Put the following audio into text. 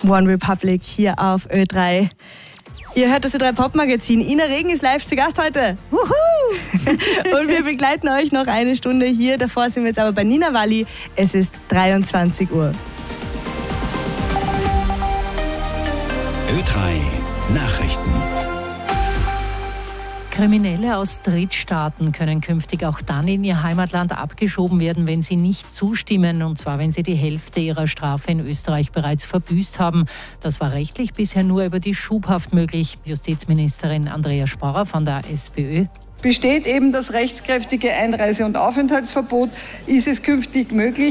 One Republic hier auf Ö3. Ihr hört das Ö3 Pop-Magazin. Ina Regen ist live zu Gast heute. Wuhu! Und wir begleiten euch noch eine Stunde hier. Davor sind wir jetzt aber bei Nina Walli. Es ist 23 Uhr. Ö3 Nachrichten. Kriminelle aus Drittstaaten können künftig auch dann in ihr Heimatland abgeschoben werden, wenn sie nicht zustimmen, und zwar wenn sie die Hälfte ihrer Strafe in Österreich bereits verbüßt haben. Das war rechtlich bisher nur über die Schubhaft möglich. Justizministerin Andrea Sporrer von der SPÖ. Besteht eben das rechtskräftige Einreise- und Aufenthaltsverbot, ist es künftig möglich,